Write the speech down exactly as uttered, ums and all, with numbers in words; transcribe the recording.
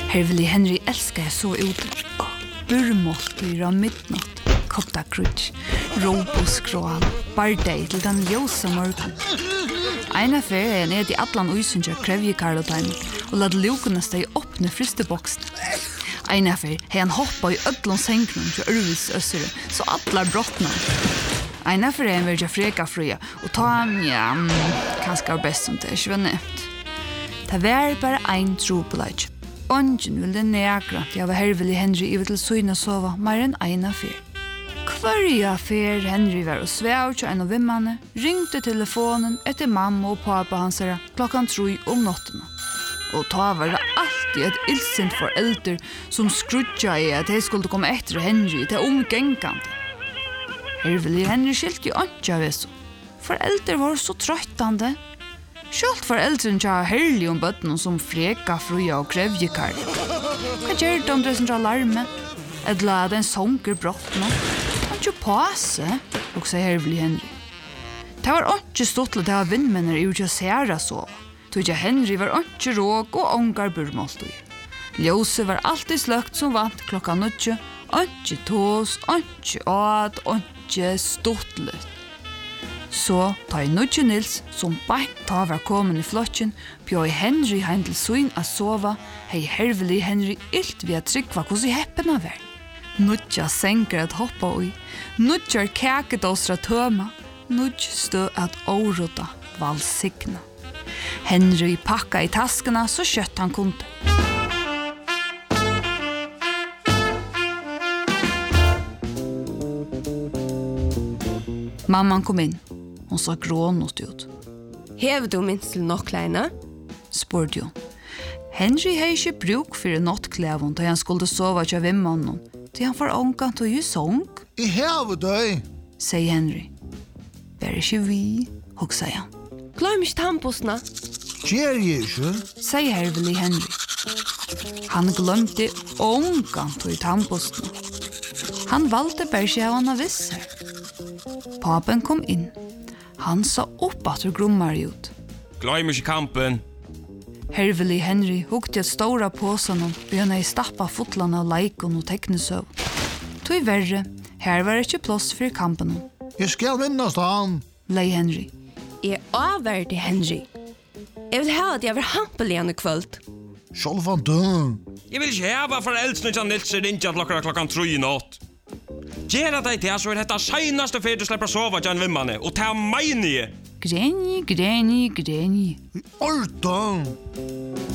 Herveli Henry älskar jag så ute. Burmåltyr av midnatt, kotta krutsch, roboskråan, bardej till den ljusa morgon. Ena fer er ned i atlan uisunja krevjekarlotime og lad lukene steg åpne fristeboksen. Ena fer hei han hoppa i ödlon senkron til Ørvis Øssere, så atlar brottna. Ena fer hei han verja freka fria, og ta han, ja, mm, kanskje var best som det er ikke var nevnt. Det var bare ein trobeleid. Ongen ville negra til jeg var Herveli Henry i til søyna sova mer enn ena fer. Hvarja fer Henry var og svev til en av vimmane, ringte telefonen etter mamma og pappa hans her klokkan tru om nottena. Og ta var det alltid et ildsint forelder som skrudja i at de skulle komme etter Henry til omgengande. Herveli Henry skilte jo ikke av så. Forelder var så trøttande. Sjølt foreldren tja herlig om bøtten som freka, fruja og krevjekar. Hva gjør det om det som tja larme? Edla er det en sonker brottna? Han tjo pase, og sier Herveli Henry. Det var ikke stått til at vindmenner i utja særa sova. Tja Henry var ikke råg og ångar burmåltøy. Ljøse var alltid sløkt som vant klokka nødje, ikke tås, ikke ad, ikke ståttlet. Så ta i nødje Nils, som beint ta var kommet i flotjen, bjør Henry heim til søyn a sova, hei Herveli Henry ilt via trykva hos i heppena var. Nødja senker at hoppa ui, nødjar kakedåsra tøma, nødj stø at årota valsigna. Henry pakka i taskena så kjøtt han kunde. Mamman kom inn. Hon sa grånot ut. Hever du minst til nokkleina? Spurte hun. Henry hei ikke bruk for nottklævun da han skulle sova til vimmannen, til han får ångan til å sång. I hever døy, sier Henry. Vær ikke vi, hoksa han. Gløym ikke tannpostna. Gjer jeg ikke, sier Herveli Henry. Han glemte ångan til tannpostna. Han valgte bare ikke av han av visser. Papen kom inn. Han sa opp at du grummar ut. Glöm ikke kampen. Herveli Henry hukte et stora påsen og begynne i stappa fotlarna av leikon og teknesøv. Tog verre, her var ikke plass for kampen. jeg skal minnast han. Lei Henry. Jeg avverdi Henry. Jeg vil ha at jeg var hampel igjen i kvöld. Sjolvan døm. Jeg vil ikke heva foreldrene til Nils rinja klokka klokkan tru i natt. Gjera deg til så er dette seinaste fyrir du slipper sova til en vimmane, og ta meg nye. Greni, greni, greni. Ordan.